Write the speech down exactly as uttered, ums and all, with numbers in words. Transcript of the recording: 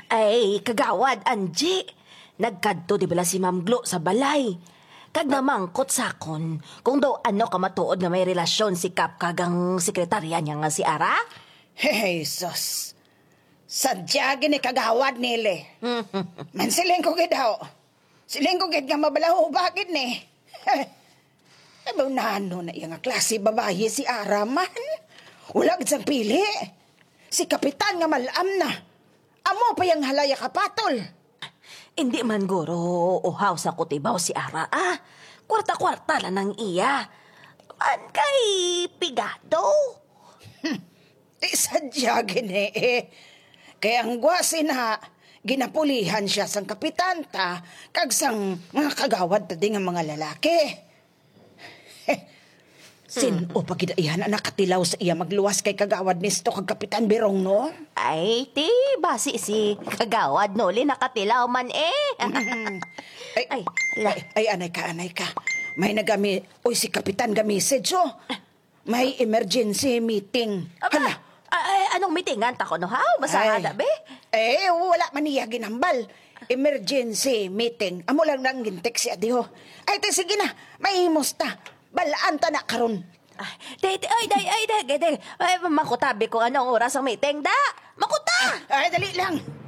Ay, kagawad, Angie. Nagkadto di bala si Ma'am Glo sa balay. Kag namangkot sakon kung daw ano ka matuod nga may relasyon si Kap kagang sekretarya niya nga si Ara. Jesus. Sadya gini kagawad nile. Man siling ko gid daw. Siling ko gid nga mabalaho bakit ni. Aba nano na iya nga klase babaye si Ara man. Wala gid sang pili. Si kapitan nga malam na. Amo pa yang halaya kapatol. Hindi man guro uhaw sa kutibaw si Ara ah. Kwarta-kwarta lang ng iya. An kay pigado. Hmm. Di sadya gini eh. Kaya ang gwasin ha, ginapulihan siya sang kapitan ta, kag sang mga kagawad ta di nga mga lalaki. Sin o pagidaihan na nakatilaw sa iya magluwas kay kagawad nisto kag kapitan Birong no? Ay, ti, basi si kagawad no, li nakatilaw man eh. ay, Ay, ay, la. ay, ay, anay ka, anay ka. May nagami, oy si kapitan ga-message oh. May emergency meeting. Aba, Hala. ay, anong meetingan ta ko no, haw? Masahada, be? Eh, wala man niya ginambal. Emergency meeting. Amo lang nang gintek si Adiho. Ay, te, sige na. May musta. Balaan ta na karon. Ay, day, day, ay, day, ay, day, day, day. Ay, makutabi ko anong oras ang meeting, da. Makuta! Ay, dali lang.